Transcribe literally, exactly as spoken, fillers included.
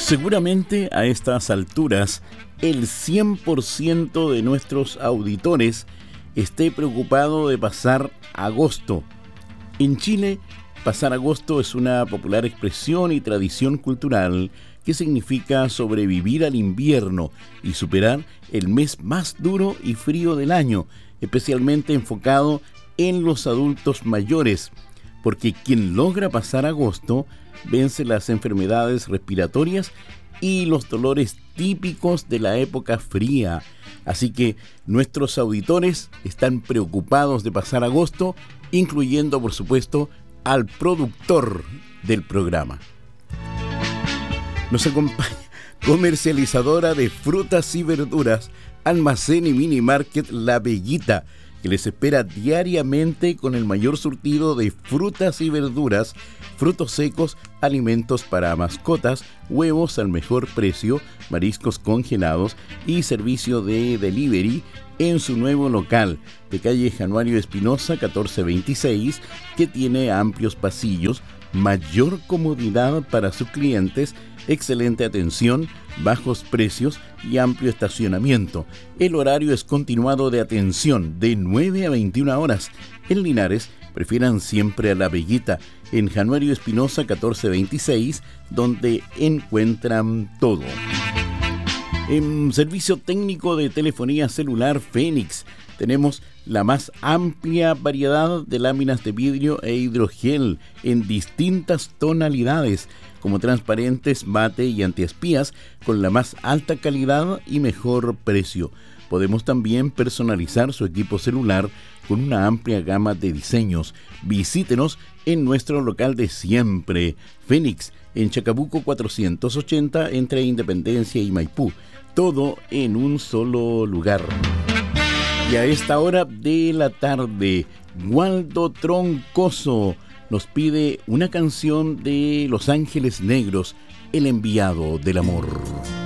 Seguramente a estas alturas el cien por ciento de nuestros auditores esté preocupado de pasar agosto. En Chile, pasar agosto es una popular expresión y tradición cultural que significa sobrevivir al invierno y superar el mes más duro y frío del año, especialmente enfocado en los adultos mayores, porque quien logra pasar agosto vence las enfermedades respiratorias y los dolores típicos de la época fría. Así que nuestros auditores están preocupados de pasar agosto, incluyendo, por supuesto, al productor del programa. Nos acompaña comercializadora de frutas y verduras, almacén y mini market La Veguita, que les espera diariamente con el mayor surtido de frutas y verduras, frutos secos, alimentos para mascotas, huevos al mejor precio, mariscos congelados y servicio de delivery en su nuevo local de calle Januario Espinosa catorce veintiséis, que tiene amplios pasillos, mayor comodidad para sus clientes, excelente atención, bajos precios y amplio estacionamiento. El horario es continuado de atención de nueve a veintiuna horas. En Linares, prefieran siempre a La Veguita, en Januario Espinosa catorce veintiséis, donde encuentran todo. En servicio técnico de telefonía celular Fénix, tenemos la más amplia variedad de láminas de vidrio e hidrogel en distintas tonalidades, como transparentes, mate y antiespías, con la más alta calidad y mejor precio. Podemos también personalizar su equipo celular con una amplia gama de diseños. Visítenos en nuestro local de siempre, Fénix, en Chacabuco cuatrocientos ochenta, entre Independencia y Maipú. Todo en un solo lugar. Y a esta hora de la tarde, Waldo Troncoso nos pide una canción de Los Ángeles Negros, El Enviado del Amor.